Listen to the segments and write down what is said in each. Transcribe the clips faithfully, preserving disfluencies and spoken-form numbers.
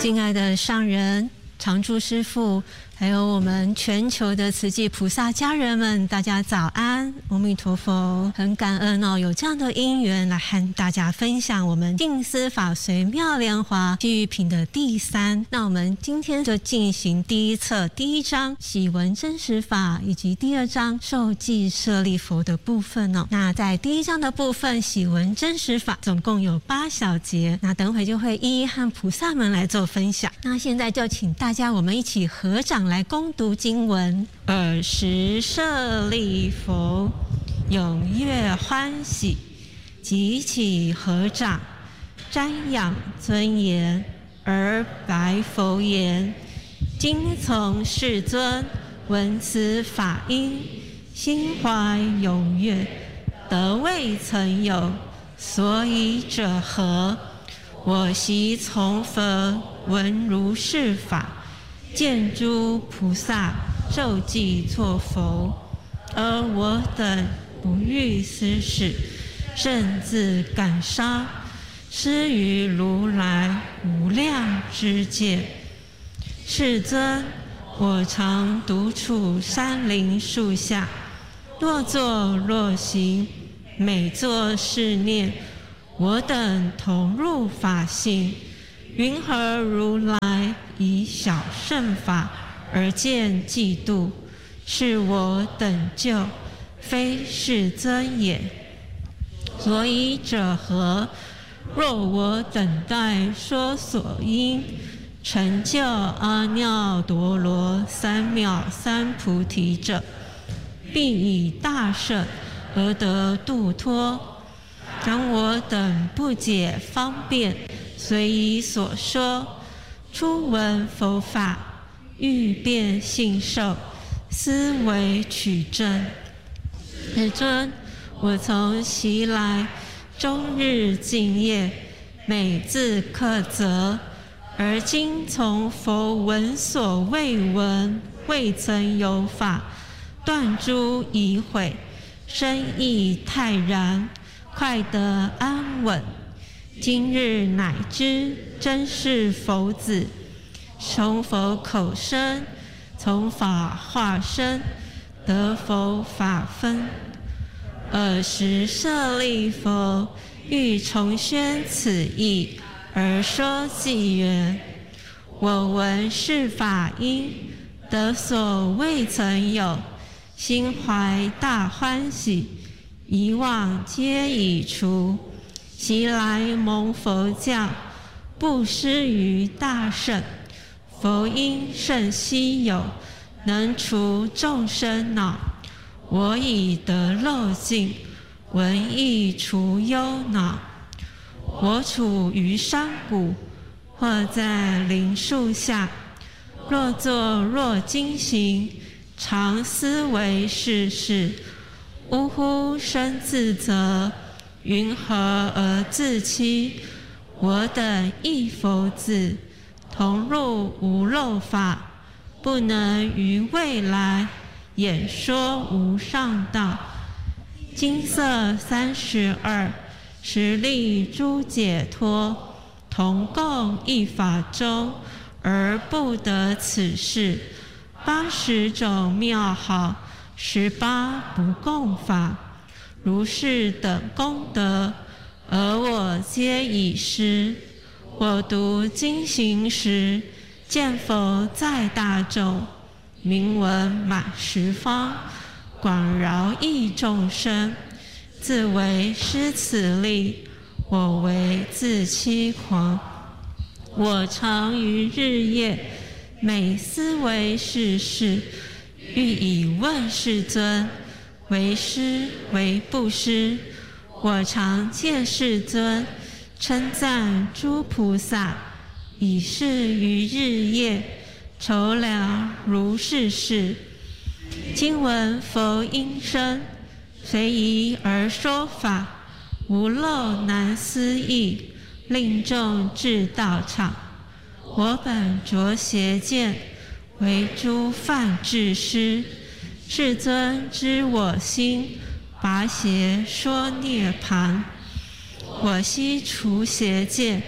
敬爱的上人、常住师父，还有我们全球的慈济菩萨家人们，大家早安，阿弥陀佛。很感恩哦，有这样的因缘来和大家分享我们净思法随妙莲华譬喻品的第三。那我们今天就进行第一册第一章喜闻真实法，以及第二章受记舍利佛的部分哦。那在第一章的部分喜闻真实法总共有八小节，那等会就会一一和菩萨们来做分享。那现在就请大家我们一起合掌来恭读经文。尔时舍利弗踊跃欢喜，即起合掌，瞻仰尊严，而白佛言：今从世尊闻此法音，心怀踊跃，得未曾有，所以者何？我昔从佛闻如是法，见诸菩萨咒记作佛，而我等不欲斯事，甚自感伤，施于如来无量之界。世尊，我常独处山林树下，若坐若行，每作是念，我等同入法性，云何如来以小乘法而见嫉妒？是我等就，非世尊也。所以者何？若我等待说所因，成就阿耨多罗三藐三菩提者，必以大乘而得度脱。然我等不解方便，随以所说，初闻佛法，欲辨信受，思维取证。世尊，我从昔来终日敬业，每自克责，而今从佛闻所未闻，未曾有法，断诸疑悔，深意泰然，快得安稳。今日乃知真是佛子，从佛口生，从法化身，得佛法分。尔时舍利弗欲重宣此义，而说偈言：我闻是法音，得所未曾有，心怀大欢喜，疑妄皆已除。昔来蒙佛教，布施于大圣，佛音甚稀有，能除众生恼。我已得漏尽，闻亦除忧恼。我处于山谷，或在林树下，若坐若经行，常思维世事。呜呼，生自责，云何而自欺？我等亦佛子，同入无漏法，不能于未来演说无上道。金色三十二，实力诸解脱，同共一法中，而不得此事。八十种妙好，十八不共法。如是等功德，而我皆已失。我读经行时，见佛在大众，名闻满十方，广饶益众生。自为失此力，我为自欺狂。我常于日夜，每思维世事，欲以问世尊，为施为不施。我常见世尊，称赞诸菩萨，以是于日夜，筹量如是事。今闻佛音声，随宜而说法，无漏难思议，令众至道场。我本着邪见，为诸梵志师。世尊知我心，拔邪说涅槃。我悉除邪见，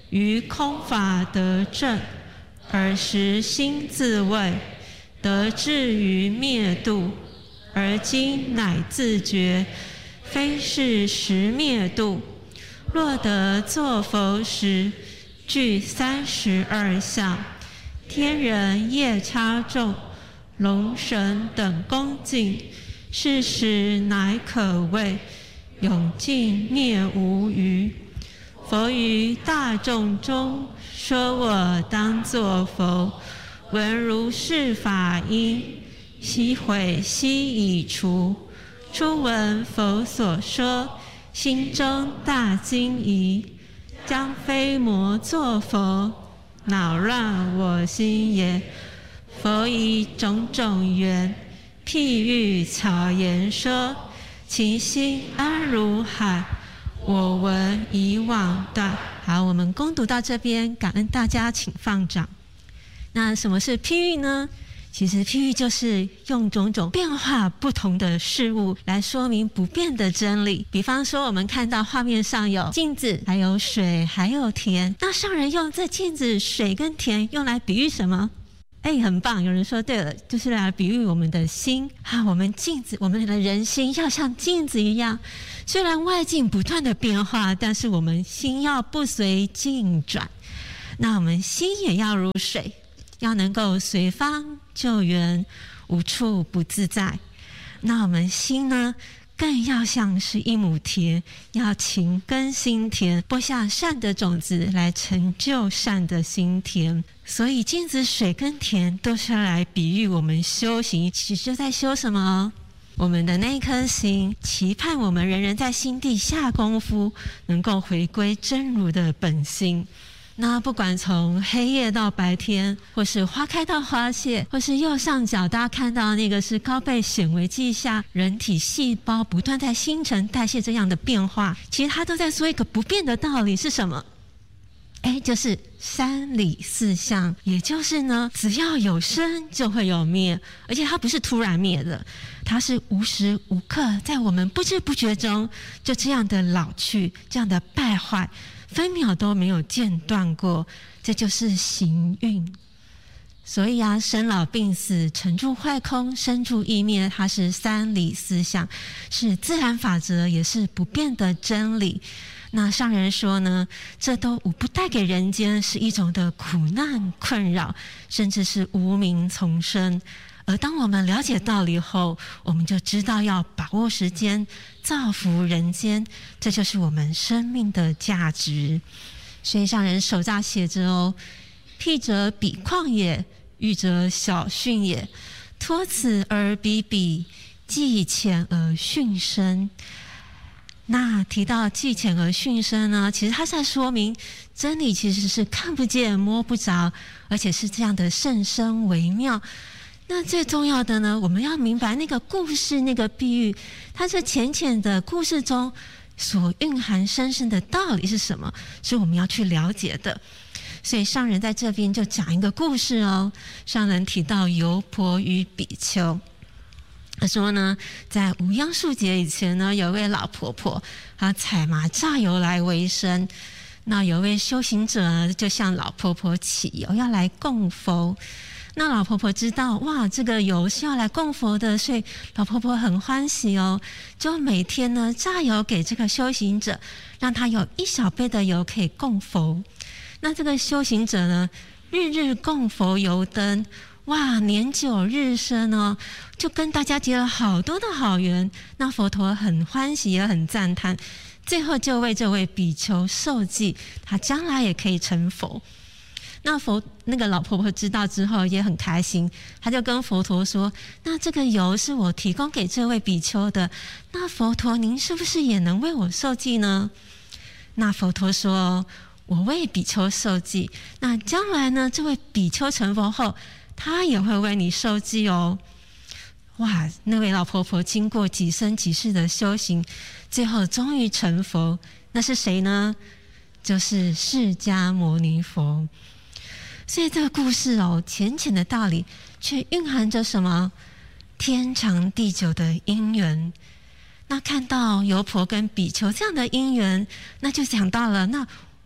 于空法得正，而实心自慰，得至于灭度，而今乃自觉，非是实灭度。若得作佛时，具三十二相，天人夜叉众、龙神等恭敬，是时乃可谓永尽灭无余。佛于大众中说我当作佛，闻如是法音，悉毁悉已除。初闻佛所说，心中大惊疑，将非魔作佛，恼乱我心也。佛以种种缘譬喻巧言说，其心安如海，我闻已往断。好，我们恭读到这边，感恩大家，请放掌。那什么是譬喻呢？其实譬喻就是用种种变化不同的事物来说明不变的真理。比方说我们看到画面上有镜子，还有水，还有田，那上人用这镜子、水跟田用来比喻什么？哎，很棒，有人说对了，就是来比喻我们的心啊，我们镜子，我们的人心要像镜子一样，虽然外境不断的变化，但是我们心要不随境转。那我们心也要如水，要能够随方救援，无处不自在。那我们心呢，更要像是一亩田，要勤耕心田，播下善的种子，来成就善的心田。所以镜子、水跟田都是来比喻我们修行，其实就在修什么？我们的那颗心，期盼我们人人在心地下功夫，能够回归真如的本心。那不管从黑夜到白天，或是花开到花谢，或是右上角大家看到那个是高倍显微镜下人体细胞不断在新陈代谢这样的变化，其实它都在说一个不变的道理是什么？哎，就是三理四相，也就是呢，只要有生就会有灭，而且它不是突然灭的，它是无时无刻在我们不知不觉中就这样的老去，这样的败坏，分秒都没有间断过，这就是行运。所以啊，生老病死、成住坏空、生住异灭，它是三理四相，是自然法则，也是不变的真理。那上人说呢，这都无不带给人间是一种的苦难困扰，甚至是无明丛生。而当我们了解道理后，我们就知道要把握时间，造福人间，这就是我们生命的价值。所以上人手札写着哦，譬者比旷也，喻者小训也，托此而比彼，既浅而训深。那提到既浅而训深呢，其实它是在说明真理其实是看不见摸不着，而且是这样的甚深微妙。那最重要的呢，我们要明白那个故事，那个比喻，它这浅浅的故事中所蕴含深深的道理是什么，是我们要去了解的。所以上人在这边就讲一个故事哦。上人提到游婆与比丘，他说呢，在无央数节以前呢，有位老婆婆，她采麻榨油来为生。那有位修行者呢，就向老婆婆乞油，要来供佛。那老婆婆知道，哇，这个油是要来供佛的，所以老婆婆很欢喜哦，就每天呢榨油给这个修行者，让他有一小杯的油可以供佛。那这个修行者呢，日日供佛油灯，哇，年久日深哦，就跟大家结了好多的好缘。那佛陀很欢喜，也很赞叹，最后就为这位比丘授记，他将来也可以成佛。那佛那个老婆婆知道之后也很开心，她就跟佛陀说，那这个油是我提供给这位比丘的，那佛陀您是不是也能为我授记呢？那佛陀说，我为比丘授记，那将来呢，这位比丘成佛后，他也会为你授记哦。哇，那位老婆婆经过几生几世的修行，最后终于成佛，那是谁呢？就是释迦牟尼佛。所以这个故事哦，浅浅的道理，却蕴含着什么天长地久的因缘。那看到游婆跟比丘这样的因缘，那就讲到了，那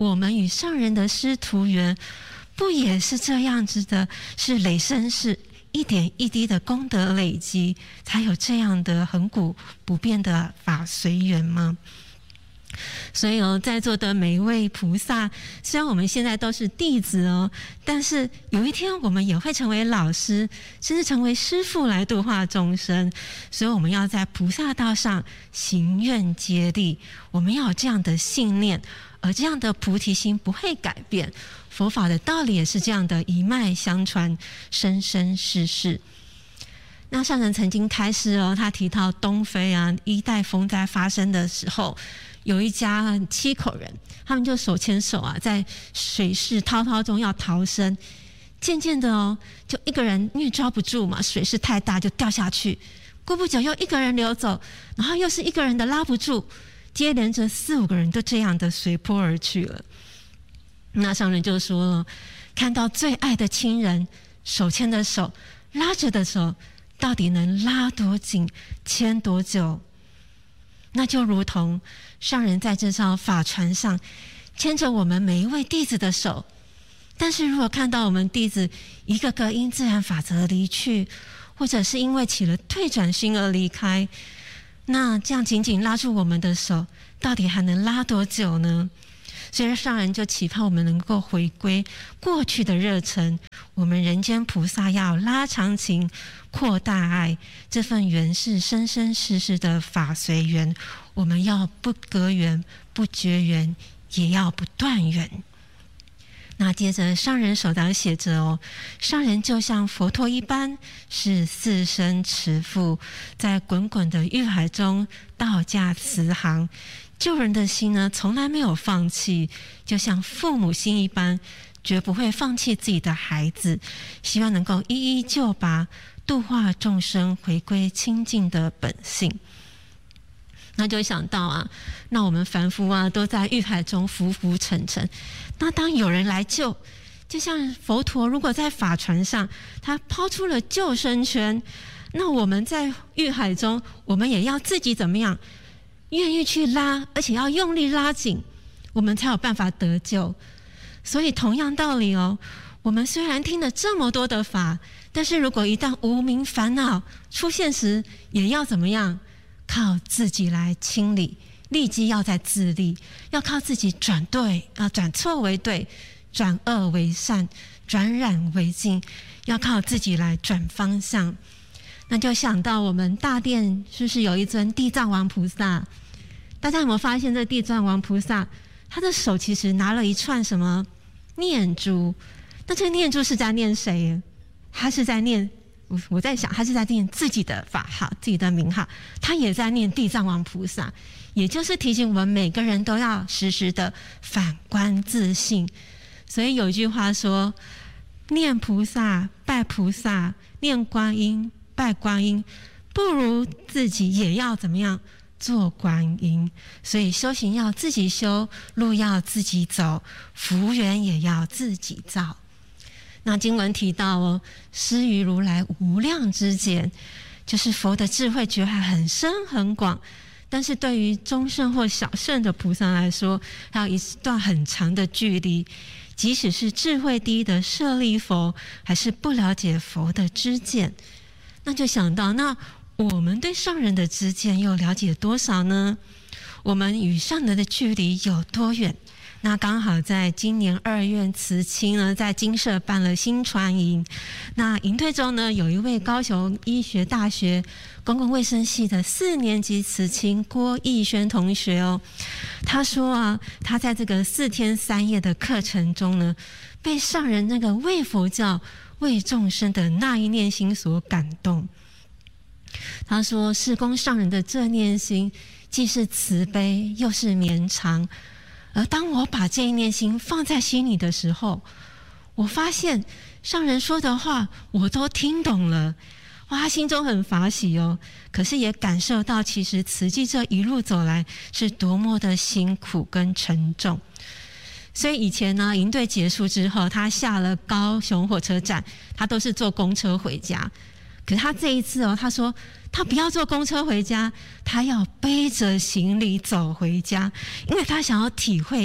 我们与上人的师徒缘，不也是这样子的？是累生是一点一滴的功德累积，才有这样的恒古不变的法随缘吗？所以哦，在座的每一位菩萨，虽然我们现在都是弟子哦，但是有一天我们也会成为老师，甚至成为师父来度化众生。所以我们要在菩萨道上行愿接力，我们要有这样的信念，而这样的菩提心不会改变。佛法的道理也是这样的一脉相传，生生世世。那上人曾经开示哦，他提到东非啊，一代风灾发生的时候，有一家七口人，他们就手牵手啊，在水势滔滔中要逃生。渐渐的哦，就一个人因为抓不住嘛，水势太大就掉下去。过不久又一个人流走，然后又是一个人的拉不住，接连着四五个人都这样的随波而去了。那上人就说了，看到最爱的亲人手牵的手，拉着的手，到底能拉多紧，牵多久？那就如同上人在这艘法船上牵着我们每一位弟子的手，但是如果看到我们弟子一个个因自然法则离去，或者是因为起了退转心而离开，那这样紧紧拉住我们的手，到底还能拉多久呢？所以上人就期盼我们能够回归过去的热忱，我们人间菩萨要拉长情，扩大爱，这份缘是生生世世的法随缘，我们要不隔缘，不绝缘，也要不断缘。那接着上人手稿写着哦，上人就像佛陀一般，是四身持缚，在滚滚的欲海中道驾慈航，救人的心呢，从来没有放弃，就像父母心一般，绝不会放弃自己的孩子，希望能够一一救拔，度化众生，回归清净的本性。那就想到啊，那我们凡夫啊，都在欲海中浮浮沉沉。那当有人来救，就像佛陀如果在法船上，他抛出了救生圈，那我们在欲海中，我们也要自己怎么样？愿意去拉，而且要用力拉紧，我们才有办法得救。所以同样道理哦，我们虽然听了这么多的法，但是如果一旦无明烦恼出现时，也要怎么样？靠自己来清理，立即要在自立，要靠自己转对啊，转错为对，转恶为善，转染为净，要靠自己来转方向。那就想到我们大殿是不是有一尊地藏王菩萨？大家有没有发现这地藏王菩萨，他的手其实拿了一串什么念珠？那这个念珠是在念谁？他是在念，我我在想，他是在念自己的法号、自己的名号，他也在念地藏王菩萨，也就是提醒我们每个人都要时时的反观自性。所以有一句话说：念菩萨拜菩萨，念观音拜观音，不如自己也要怎么样做观音。所以修行要自己修，路要自己走，福缘也要自己造。那经文提到哦，施于如来无量之见，就是佛的智慧觉海很深很广，但是对于中圣或小圣的菩萨来说，还有一段很长的距离。即使是智慧低的舍利佛，还是不了解佛的知见。那就想到，那我们对上人的知见又了解多少呢？我们与上人的距离有多远？那刚好在今年二月慈青呢，在精舍办了新传营。那营队中呢，有一位高雄医学大学公共卫生系的四年级慈青郭义轩同学哦，他说啊，他在这个四天三夜的课程中呢，被上人那个为佛教、为众生的那一念心所感动。他说，事工上人的这念心，既是慈悲，又是绵长。而当我把这一念心放在心里的时候，我发现上人说的话我都听懂了，哇，心中很法喜哦。可是也感受到，其实慈济这一路走来是多么的辛苦跟沉重。所以以前呢，营队结束之后，他下了高雄火车站，他都是坐公车回家。可是他这一次哦，他说他不要坐公车回家，他要背着行李走回家，因为他想要体会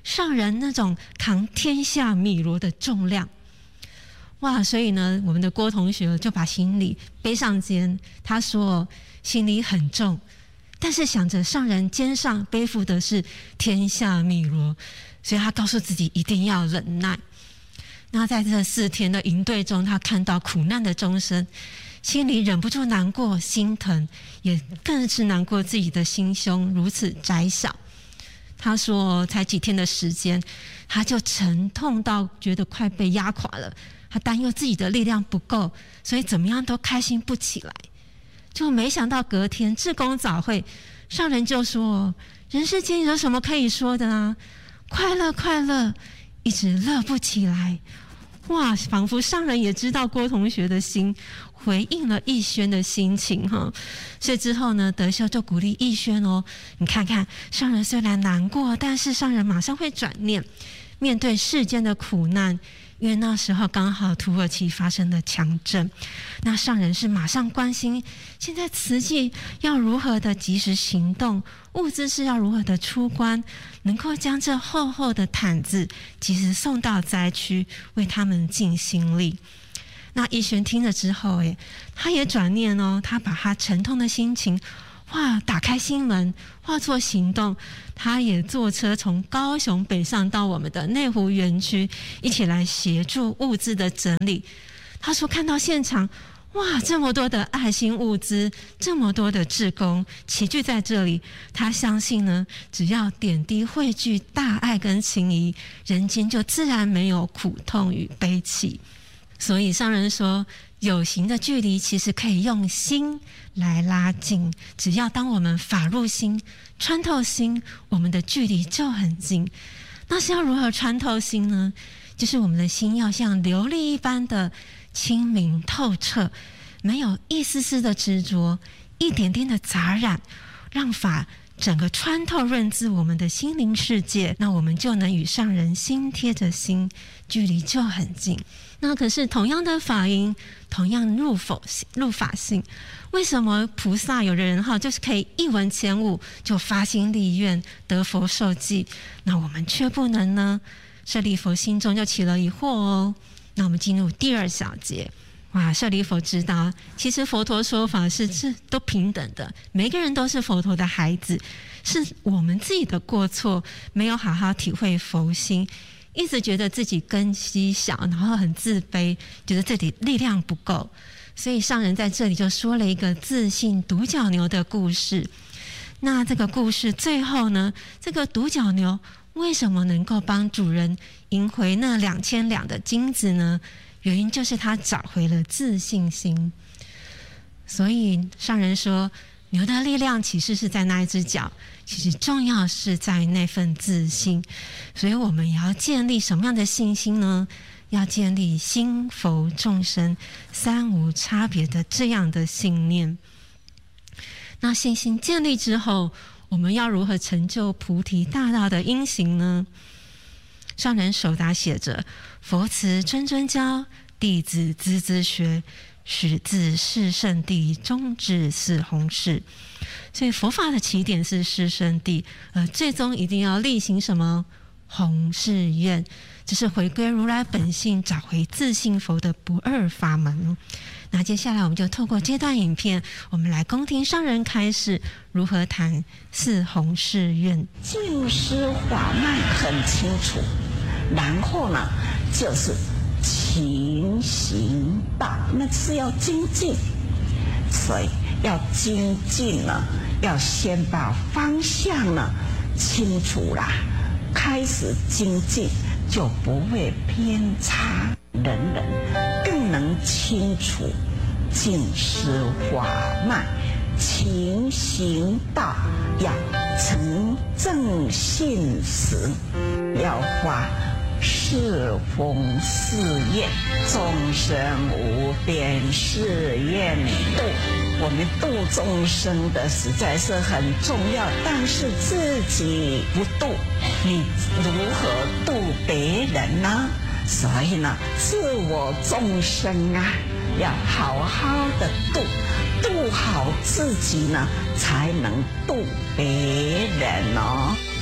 上人那种扛天下米箩的重量。哇！所以呢，我们的郭同学就把行李背上肩。他说行李很重，但是想着上人肩上背负的是天下米箩，所以他告诉自己一定要忍耐。那在这四天的营队中，他看到苦难的众生，心里忍不住难过心疼，也更是难过自己的心胸如此窄小。他说才几天的时间，他就沉痛到觉得快被压垮了。他担忧自己的力量不够，所以怎么样都开心不起来。就没想到隔天志工早会，上人就说：人世间有什么可以说的啊？快乐快乐，一直乐不起来。哇，仿佛上人也知道郭同学的心，回应了逸轩的心情哈。所以之后呢，德秀就鼓励逸轩哦，你看看上人虽然难过，但是上人马上会转念，面对世间的苦难。因为那时候刚好土耳其发生了强震，那上人是马上关心现在慈济要如何的及时行动，物资是要如何的出关，能够将这厚厚的毯子及时送到灾区，为他们尽心力。那逸轩听了之后，诶，他也转念哦，他把他沉痛的心情哇，打开心门，化作行动。他也坐车从高雄北上到我们的内湖园区，一起来协助物资的整理。他说看到现场，哇，这么多的爱心物资，这么多的志工齐聚在这里，他相信呢，只要点滴汇聚大爱跟情谊，人间就自然没有苦痛与悲戚。所以上人说，有形的距离其实可以用心来拉近，只要当我们法入心，穿透心，我们的距离就很近。那是要如何穿透心呢？就是我们的心要像琉璃一般的清明透彻，没有一丝丝的执着，一点点的杂染，让法整个穿透润自我们的心灵世界，那我们就能与上人心贴着心，距离就很近。那可是同样的法音，同样入佛入法性，为什么菩萨有的人哈就是可以一闻前悟就发心立愿得佛受记，那我们却不能呢？舍利弗心中就起了疑惑哦。那我们进入第二小节。哇，舍利弗知道，其实佛陀说法是是都平等的，每个人都是佛陀的孩子，是我们自己的过错，没有好好体会佛心，一直觉得自己根基小，然后很自卑，觉得自己力量不够，所以上人在这里就说了一个自信独角牛的故事。那这个故事最后呢，这个独角牛为什么能够帮主人赢回那两千两的金子呢？原因就是他找回了自信心。所以上人说，牛的力量其实是在那一只脚，其实重要是在那份自信。所以我们也要建立什么样的信心呢？要建立心佛众生三无差别的这样的信念。那信心建立之后，我们要如何成就菩提大道的因行呢？上人手答写着：佛慈谆谆教，弟子孜孜学，始自是圣地，终至四弘誓。所以佛法的起点是是圣地，呃，最终一定要力行什么？弘誓愿，这是回归如来本性，找回自信佛的不二法门。那接下来我们就透过这段影片，我们来恭听上人开示如何谈四弘誓愿。 净施法脉很清楚，然后呢，就是勤行道，那是要精进，所以要精进呢，要先把方向呢清楚啦，开始精进就不会偏差，人人更能清楚净施法脉，勤行道，要诚正信实，要发誓弘誓愿，众生无边誓愿度。我们度众生的实在是很重要，但是自己不度，你如何度别人呢？所以呢，自我众生啊，要好好的度，度好自己呢，才能度别人哦。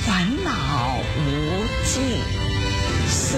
烦恼无尽是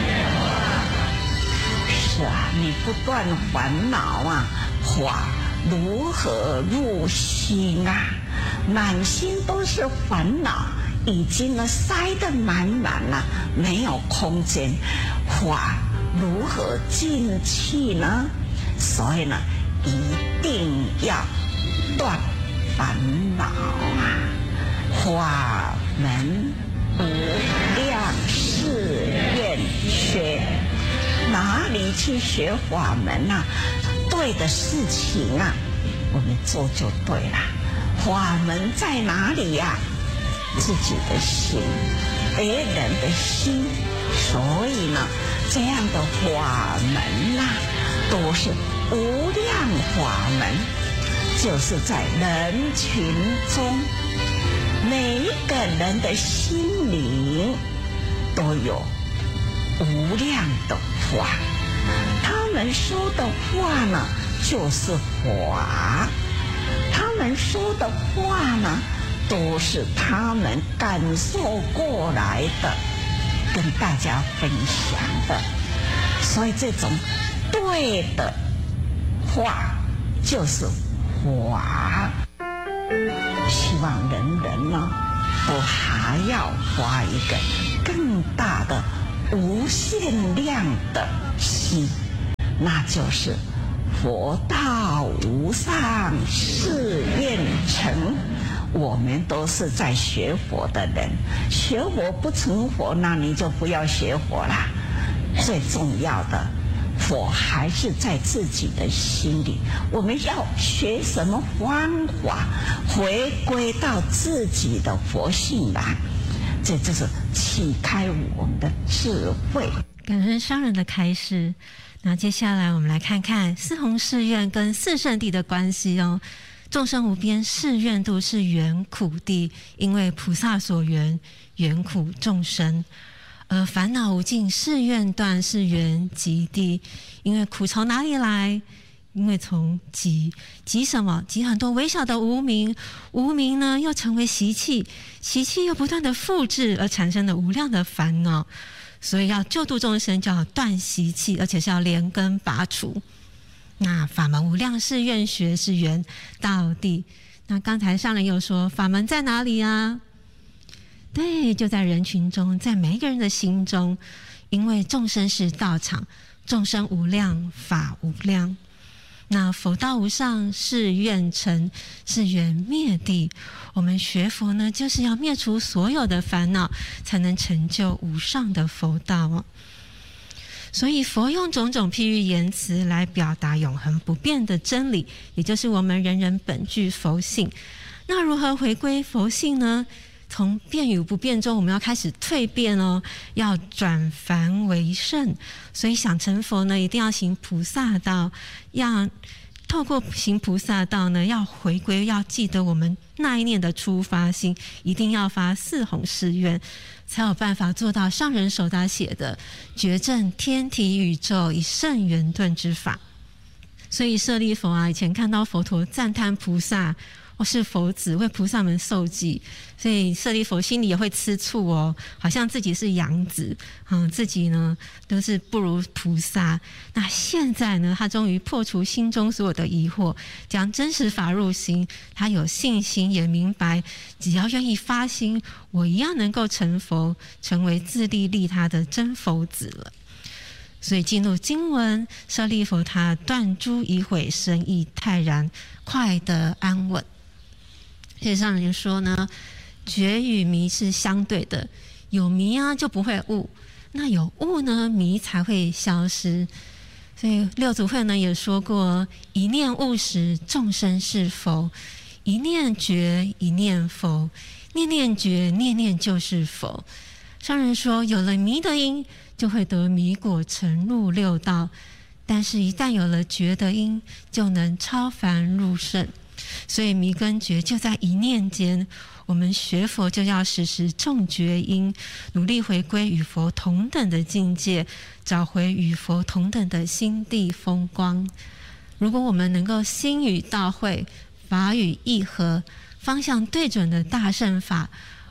是啊，你不断烦恼啊，法如何入心啊？满心都是烦恼，已经呢塞得满满了，没有空间，法如何进去呢？所以呢，一定要断烦恼啊！法门无量誓愿学，哪里去学法门啊？对的事情啊，我们做就对了。法门在哪里呀、啊？自己的心，别人的心。所以呢，这样的法门啊，都是无量法门，就是在人群中，每一个人的心灵都有无量的法。他们说的话呢，就是法。他们说的话呢，都是他们感受过来的，跟大家分享的。所以这种对的话就是法。希望人人呢，都还要发一个更大的无限量的心，那就是佛道无上誓愿成。我们都是在学佛的人，学佛不成佛，那你就不要学佛啦。最重要的，佛还是在自己的心里。我们要学什么方法，回归到自己的佛性来，这就是启开我们的智慧。 感恩商人的开示。那接下来我们来看看四弘誓愿跟四圣谛的关系哦。众生无边誓愿度是缘苦地，因为菩萨所缘，缘苦众生。而烦恼无尽誓愿断是缘极地，因为苦从哪里来？因为从集，集什么？集很多微小的无明，无明呢又成为习气，习气又不断的复制，而产生了无量的烦恼。所以要救度众生，就要断习气，而且是要连根拔除。那法门无量誓愿学是缘道地。那刚才上人有说法门在哪里啊？对，就在人群中，在每一个人的心中。因为众生是道场，众生无量，法无量。那佛道无上誓愿成，是缘灭地。我们学佛呢，就是要灭除所有的烦恼，才能成就无上的佛道哦。所以佛用种种譬喻言辞来表达永恒不变的真理，也就是我们人人本具佛性。那如何回归佛性呢？从变与不变中，我们要开始蜕变哦，要转凡为圣。所以想成佛呢，一定要行菩萨道，要透过行菩萨道呢，要回归，要记得我们那一念的出发心，一定要发四弘誓愿，才有办法做到上人手打写的觉证天体宇宙以圣圆顿之法。所以舍利佛啊，以前看到佛陀赞叹菩萨，我是佛子，为菩萨们受记，所以舍利佛心里也会吃醋哦，好像自己是养子，嗯，自己呢都是不如菩萨。那现在呢，他终于破除心中所有的疑惑，将真实法入心，他有信心，也明白，只要愿意发心，我一样能够成佛，成为自利利他的真佛子了。所以进入经文，舍利佛他断诸疑悔，生意泰然，快得安稳。事实上人说呢，觉与迷是相对的，有迷啊就不会悟，那有悟呢，迷才会消失。所以六祖慧能也说过，一念悟时众生是佛，一念觉一念佛，念念觉念念就是佛。上人说，有了迷的因，就会得迷果，沉入六道，但是一旦有了觉的因，就能超凡入圣。所以迷跟觉就在一念间，我们学佛就要时时种觉因，努力回归与佛同等的境界，找回与佛同等的心地风光。如果我们能够心与道会，法与意合，方向对准的大乘法，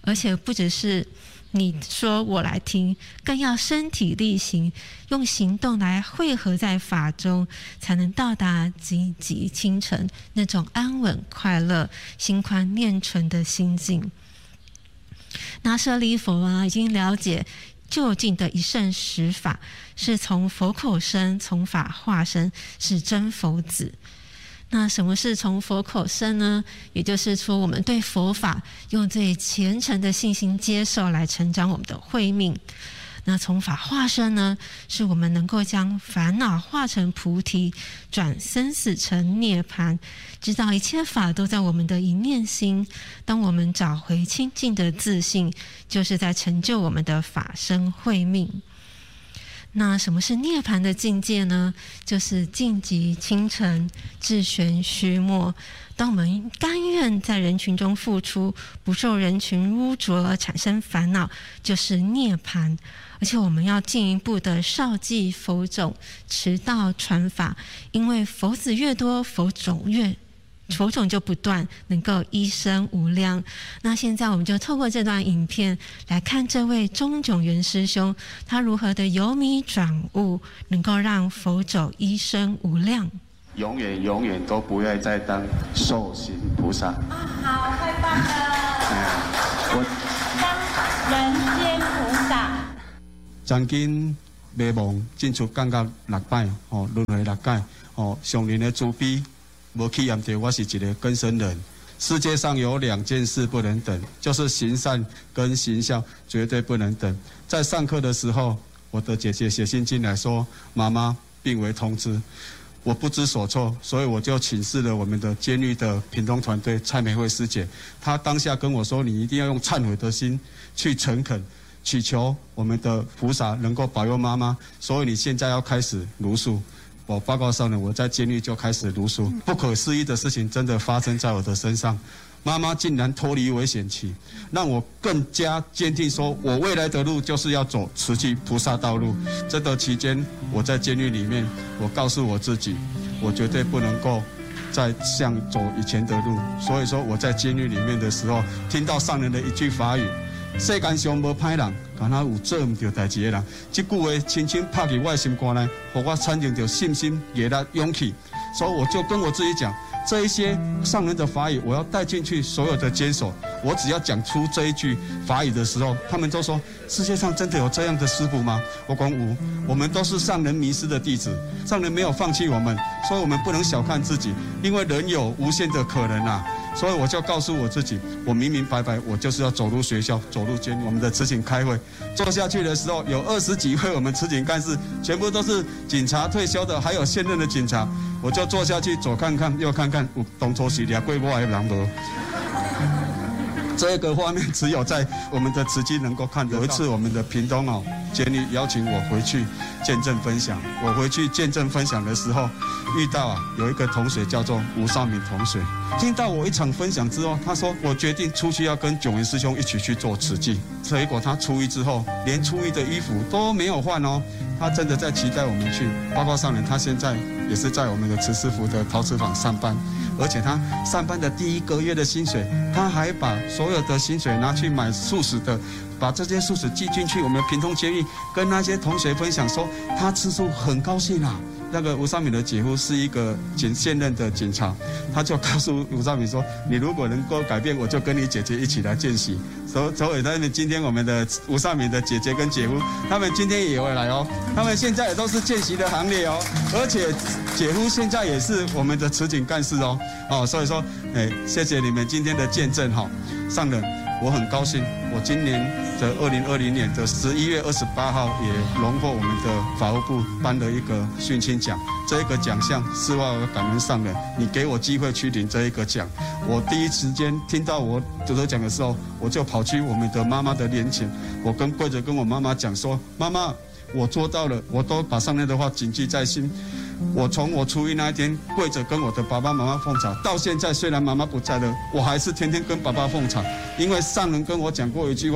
而且不只是你说我来听，更要身体力行，用行动来汇合在法中，才能到达积极清晨那种安稳快乐、心宽念纯的心境。那舍利佛啊，已经了解究竟的一圣十法是从佛口生，从法化生，是真佛子。那什么是从佛口生呢？也就是说，我们对佛法用最虔诚的信心接受，来成长我们的慧命。那从法化生呢，是我们能够将烦恼化成菩提，转生死成涅槃，知道一切法都在我们的一念心。当我们找回清净的自信，就是在成就我们的法身慧命。那什么是涅槃的境界呢？就是净极清澄，智玄虚没。当我们甘愿在人群中付出，不受人群污浊而产生烦恼，就是涅槃。而且我们要进一步的绍记佛种，持道传法，因为佛子越多，佛种越佛种就不断，能够一生无量。那现在我们就透过这段影片来看这位中炯元师兄，他如何的由迷转悟，能够让佛种一生无量。 永远永远都不要再当受行菩萨。 啊，好，太棒了！ 嗯、我当人间菩萨。 曾经迷茫进出感觉六摆，哦，轮回六界，哦，上人的慈悲。无去验着我是一个更生人。世界上有两件事不能等，就是行善跟行孝，绝对不能等。在上课的时候，我的姐姐写信进来说，妈妈病危通知，我不知所措，所以我就请示了我们的监狱的屏东团队蔡美惠师姐，她当下跟我说，你一定要用忏悔的心去诚恳，祈求我们的菩萨能够保佑妈妈，所以你现在要开始茹素。我报告上呢，我在监狱就开始茹素，不可思议的事情真的发生在我的身上。妈妈竟然脱离危险期，让我更加坚定说，我未来的路就是要走慈济菩萨道路。这段期间，我在监狱里面，我告诉我自己，我绝对不能够再像走以前的路。所以说，我在监狱里面的时候，听到上人的一句法语。世间上无歹人，敢若有做唔到代志的人。这句话轻轻拍进我的心肝内，让我产生着信心、毅力、勇气。所以我就跟我自己讲，这一些上人的法语，我要带进去所有的监所。我只要讲出这一句法语的时候，他们都说：世界上真的有这样的师父吗？我讲有，我们都是上人迷失的弟子，上人没有放弃我们，所以我们不能小看自己，因为人有无限的可能啊。所以我就告诉我自己，我明明白白，我就是要走入学校，走入监狱。我们的慈警开会坐下去的时候，有二十几位我们慈警干事，全部都是警察退休的，还有现任的警察。我就坐下去，左看看，右看看，有当初是掠过我的人无？这个画面只有在我们的慈济能够看到。有一次，我们的屏东哦监狱邀请我回去见证分享。我回去见证分享的时候，遇到啊有一个同学叫做吴少敏同学。听到我一场分享之后，他说我决定出去要跟炯元师兄一起去做慈济。结果他出狱之后，连出狱的衣服都没有换哦。他真的在期待我们去。包括上人，他现在也是在我们的慈师傅的陶瓷坊上班。而且他上班的第一个月的薪水，他还把所有的薪水拿去买素食的，把这些素食寄进去我们屏东监狱，跟那些同学分享说，他吃素很高兴啊。那个吴少敏的姐夫是一个警现任的警察，他就告诉吴少敏说，你如果能够改变，我就跟你姐姐一起来见习。所所以他们今天我们的吴少敏的姐姐跟姐夫，他们今天也会来哦，他们现在也都是见习的行列哦，而且姐夫现在也是我们的慈警干事哦，哦，所以说，哎，谢谢你们今天的见证哈、哦，上人，我很高兴，我今年的二零二零年的十一月二十八号也荣获我们的法务部颁了一个训亲奖，这一个奖项是我感恩上人，你给我机会去领这一个奖。我第一时间听到我得得奖的时候，我就跑去我们的妈妈的面前，我跟跪着跟我妈妈讲说，妈妈，我做到了，我都把上面的话谨记在心。我从我出狱那一天跪着跟我的爸爸妈妈奉茶，到现在虽然妈妈不在了，我还是天天跟爸爸奉茶，因为上人跟我讲过一句话，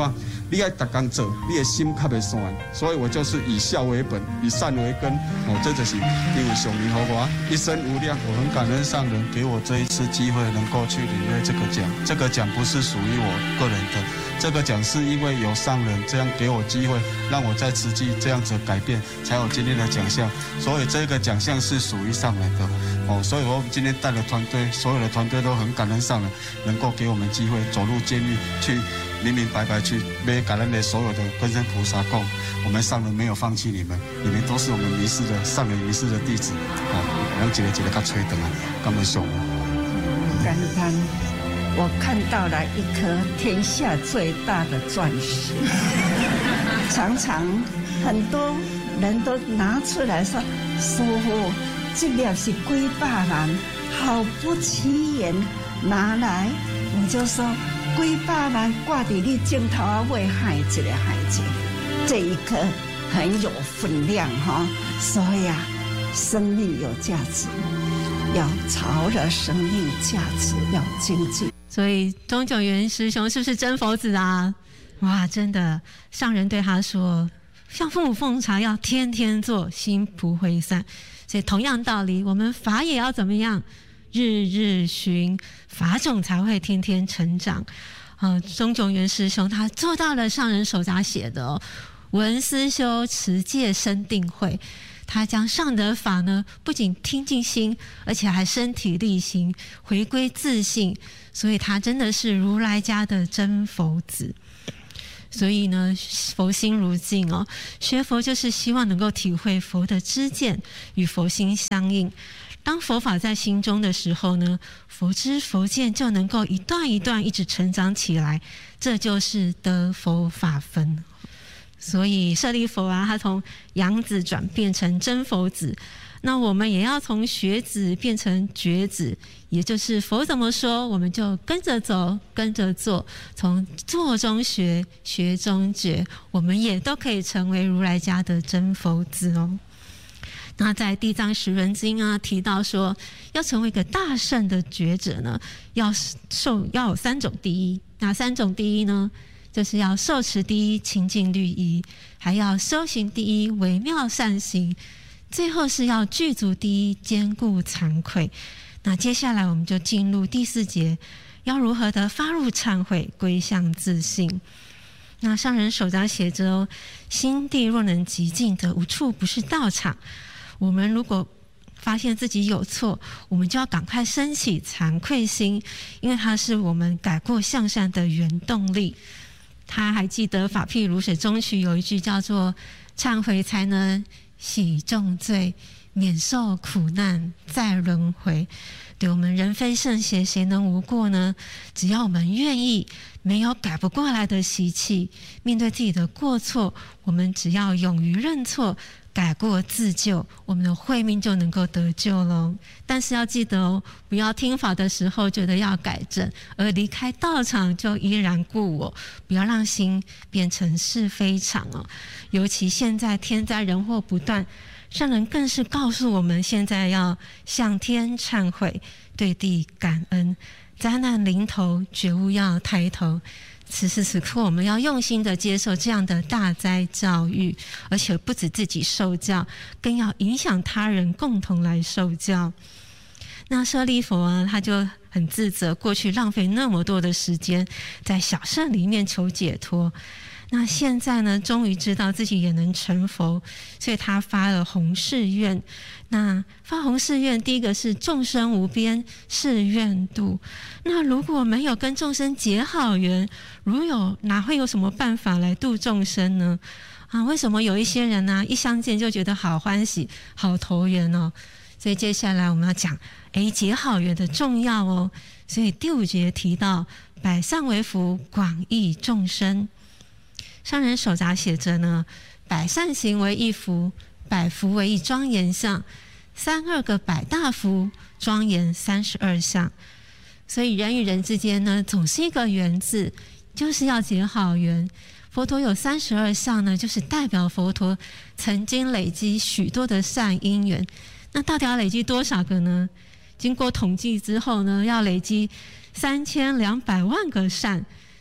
你爱逐工做，你的心较袂散。所以我就是以孝为本，以善为根。哦，这就是因为上帝和我一生无量，我很感恩上人给我这一次机会，能够去领略这个奖。这个奖不是属于我个人的，这个奖是因为有上人这样给我机会，让我在慈济这样子改变，才有今天的奖项。所以这个奖项是属于上人的。哦，所以我今天带了团队，所有的团队都很感恩上人，能够给我们机会走入监狱去。明明白白去要感恩的所有的根生菩萨讲，我们上人没有放弃你们，你们都是我们迷失的上人迷失的弟子。哦，让一个一个较吹等啊，感恩上人。 感恩，我看到了一颗天下最大的钻石。常常很多人都拿出来说，师父，这粒是几百万，好不起眼，拿来，我就说。几百万挂在你镜头啊，为害一个孩子，这一刻很有分量哈。所以啊，生命有价值，要朝着生命价值要精进。 所以钟炯元师兄是不是真佛子啊？哇，真的，上人对他说，像父母奉茶要天天做，心不会散。所以同样道理，我们法也要怎么样？日日循法种才会天天成长。呃，钟炯元师兄他做到了上人手札写的哦，闻思修持戒生定慧。他将上的法呢，不仅听进心，而且还身体力行，回归自性。所以他真的是如来家的真佛子。所以呢，佛心如镜哦，学佛就是希望能够体会佛的知见与佛心相应。当佛法在心中的时候呢，佛知佛见就能够一段一段一直成长起来，这就是得佛法分。所以舍利弗啊，他从养子转变成真佛子，那我们也要从学子变成觉子，也就是佛怎么说，我们就跟着走，跟着做，从做中学，学中觉，我们也都可以成为如来家的真佛子哦。那在地藏十轮经啊提到说，要成为一个大圣的觉者呢，要受要有三种第一。哪三种第一呢？就是要受持第一，清净律仪，还要修行第一，微妙善行，最后是要具足第一，坚固惭愧。那接下来我们就进入第四节，要如何的发入忏悔，归向自性。那上人手札写着哦，心地若能极静的，无处不是道场。我们如果发现自己有错，我们就要赶快升起惭愧心，因为它是我们改过向善的原动力。他还记得法譬如水中曲有一句叫做忏悔才能洗重罪，免受苦难再轮回。对，我们人非圣贤，谁能无过呢？只要我们愿意，没有改不过来的习气，面对自己的过错，我们只要勇于认错，改过自救，我们的慧命就能够得救了。但是要记得哦，不要听法的时候觉得要改正，而离开道场就依然故我，不要让心变成是非场哦。尤其现在天灾人祸不断，上人更是告诉我们，现在要向天忏悔，对地感恩，灾难临头，觉悟要抬头。此时此刻，我们要用心的接受这样的大灾教育，而且不止自己受教，更要影响他人，共同来受教。那舍利弗啊，他就很自责，过去浪费那么多的时间在小圣里面求解脱。那现在呢，终于知道自己也能成佛，所以他发了弘誓愿。那发弘誓愿，第一个是众生无边誓愿度。那如果没有跟众生结好缘，如有哪会有什么办法来度众生呢？啊，为什么有一些人呢、啊，一相见就觉得好欢喜、好投缘哦？所以接下来我们要讲，哎，结好缘的重要哦。所以第五节提到，百善为福，广益众生。上人手札写着呢，百善行为一福，百福为一庄严相，三二个百大福，庄严三十二相。所以人与人之间呢，总是一个缘字，就是要结好缘。佛陀有三十二相呢，就是代表佛陀曾经累积许多的善因缘。那到底要累积多少个呢？经过统计之后呢，要累积三千两百万个善。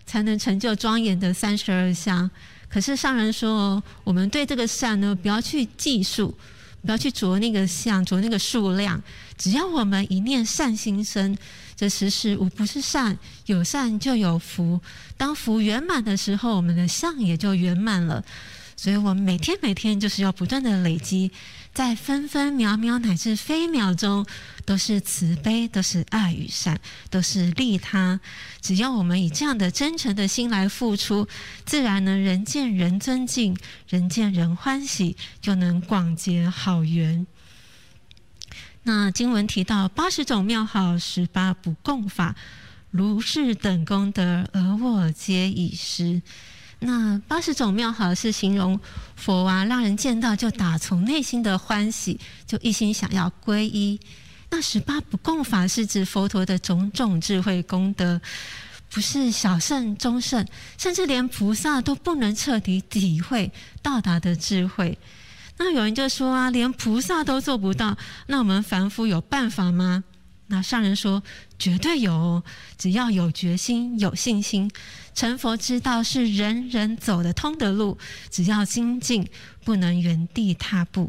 才能成就庄严的三十二相。可是上人说，我们对这个善呢，不要去计数，不要去着那个相，着那个数量，只要我们一念善心生，这时时无不是善，有善就有福。当福圆满的时候，我们的相也就圆满了。所以我们每天每天就是要不断的累积，在分分秒秒乃至非秒中，都是慈悲，都是爱与善，都是利他。只要我们以这样的真诚的心来付出，自然呢，人见人尊敬，人见人欢喜，就能广结好缘。那经文提到八十种妙好，十八不共法，如是等功德，而我皆已失。那八十种妙好是形容佛啊，让人见到就打从内心的欢喜，就一心想要皈依。那十八不共法是指佛陀的种种智慧功德，不是小圣、中圣，甚至连菩萨都不能彻底体会到达的智慧。那有人就说啊，连菩萨都做不到，那我们凡夫有办法吗？那上人说，绝对有哦，只要有决心、有信心。成佛之道是人人走得通的路，只要精进，不能原地踏步。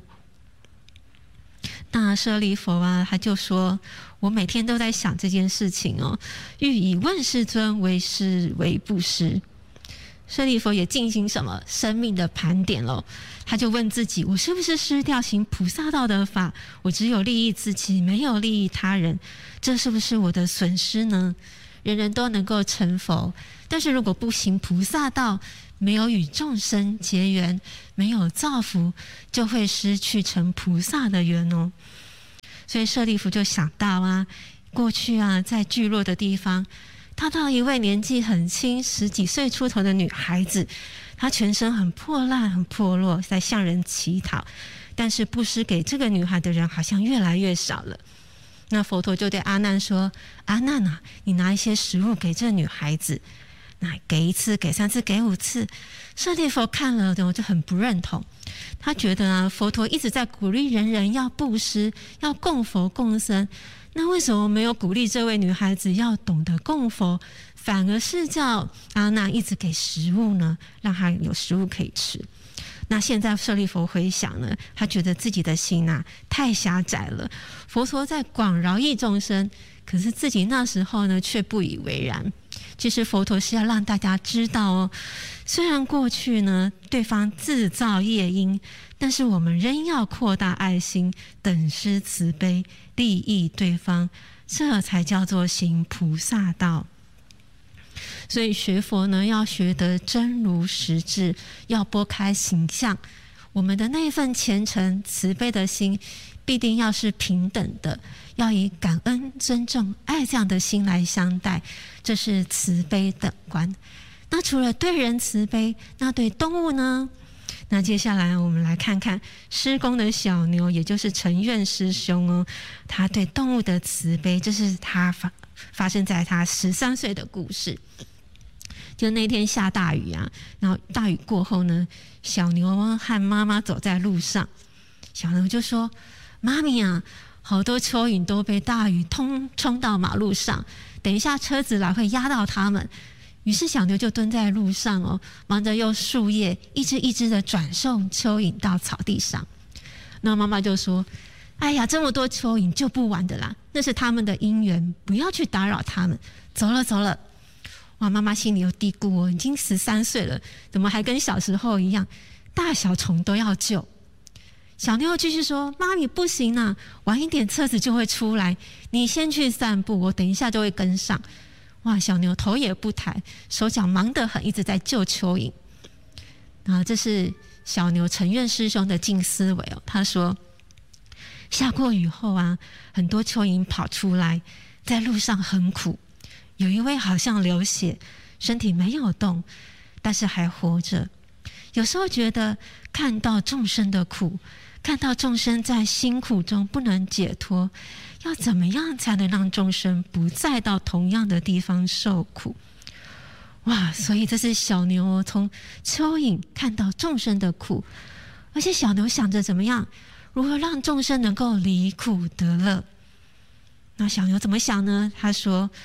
那舍利弗啊，他就说，我每天都在想这件事情哦，欲以问世尊为师为布施。舍利弗也进行什么生命的盘点了，他就问自己，我是不是失掉行菩萨道的法？我只有利益自己，没有利益他人，这是不是我的损失呢？人人都能够成佛，但是如果不行菩萨道，没有与众生结缘，没有造福，就会失去成菩萨的缘哦。所以舍利弗就想到啊，过去啊，在聚落的地方，他到一位年纪很轻，十几岁出头的女孩子，她全身很破烂、很破落，在向人乞讨，但是布施给这个女孩的人好像越来越少了。那佛陀就对阿难说：“阿难啊，你拿一些食物给这女孩子，那给一次、给三次、给五次。”舍利弗看了，我就很不认同。他觉得啊，佛陀一直在鼓励人人要布施，要供佛供僧。那为什么没有鼓励这位女孩子要懂得供佛，反而是叫阿难一直给食物呢？让她有食物可以吃。那现在舍利弗回想呢，他觉得自己的心啊太狭窄了。佛陀在广饶益众生，可是自己那时候呢却不以为然。其实佛陀是要让大家知道哦，虽然过去呢对方自造业因，但是我们仍要扩大爱心，等施慈悲，利益对方，这才叫做行菩萨道。所以学佛呢，要学得真如实质，要拨开形象。我们的那份虔诚慈悲的心，必定要是平等的，要以感恩、尊重、爱这样的心来相待，这是慈悲等观。那除了对人慈悲，那对动物呢？那接下来我们来看看师公的小牛，也就是陈愿师兄哦，他对动物的慈悲，这是他发发生在他十三岁的故事。就那天下大雨啊，然后大雨过后呢，小牛和妈妈走在路上，小牛就说：“妈咪啊，好多蚯蚓都被大雨通冲到马路上，等一下车子来会压到它们。”于是小牛就蹲在路上哦，忙着用树叶一只一只的转送蚯蚓到草地上。那妈妈就说：“哎呀，这么多蚯蚓救不完的啦，那是他们的因缘，不要去打扰他们。走了走了。”哇，妈妈心里有嘀咕哦，已经十三岁了，怎么还跟小时候一样，大小虫都要救？小牛继续说：“妈咪不行啊，晚一点车子就会出来，你先去散步，我等一下就会跟上。”哇，小牛头也不抬，手脚忙得很，一直在救蚯蚓。啊，这是小牛陈愿师兄的静思维哦。他说，下过雨后啊，很多蚯蚓跑出来，在路上很苦。有一位好像流血，身体没有动，但是还活着。有时候觉得看到众生的苦，看到众生在辛苦中不能解脱，要怎么样才能让众生不再到同样的地方受苦？哇！所以这是小牛从蚯蚓看到众生的苦，而且小牛想着怎么样，如何让众生能够离苦得乐。那小牛怎么想呢？他说：“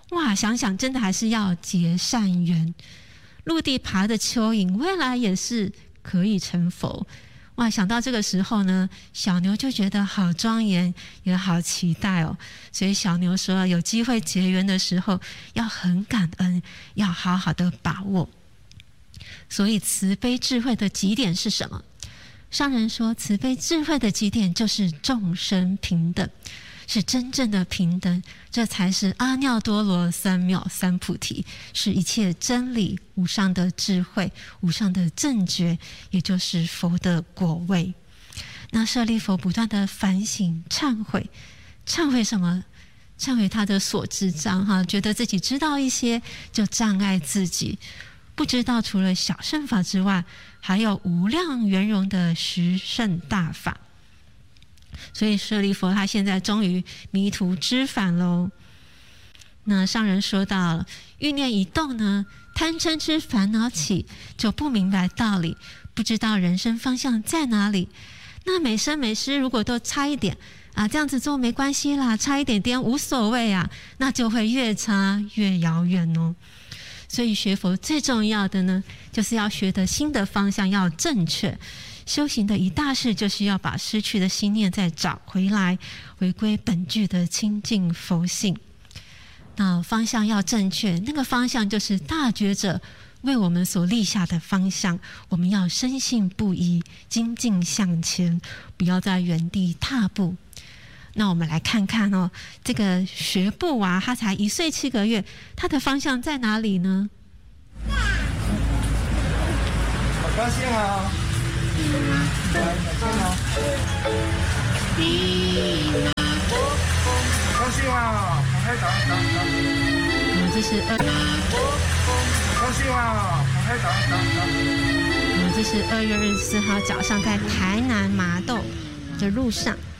哇，想想真的还是要结善缘。陆地爬的蚯蚓，未来也是可以成佛。哇，想到这个时候呢，小牛就觉得好庄严，也好期待哦。所以小牛说，有机会结缘的时候，要很感恩，要好好的把握。所以慈悲智慧的极点是什么？上人说，慈悲智慧的极点就是众生平等，是真正的平等，这才是阿耨多罗三藐三菩提，是一切真理无上的智慧，无上的正觉，也就是佛的果位。那舍利弗不断的反省忏悔，忏悔什么？忏悔他的所知障哈，觉得自己知道一些就障碍自己，不知道除了小乘法之外，还有无量圆融的十圣大法。所以舍利弗他现在终于迷途知返喽。那上人说到了，欲念一动呢，贪嗔痴烦恼起，就不明白道理，不知道人生方向在哪里。那每生每世如果都差一点啊，这样子做没关系啦，差一点点无所谓啊，那就会越差越遥远哦。所以学佛最重要的呢，就是要学的心的方向要正确。修行的一大事就是要把失去的心念再找回来，回归本具的清净佛性。那方向要正确，那个方向就是大觉者为我们所立下的方向，我们要深信不疑，精进向前，不要在原地踏步。那我们来看看哦，这个学步娃他才一岁七个月，他的方向在哪里呢？ 好高兴啊！来，再见哦！高兴啊！赶快打打打！ 嗯，这是二。 高兴啊！赶快打打打！ 嗯，这是二月二十四号早上在台南麻豆的路上。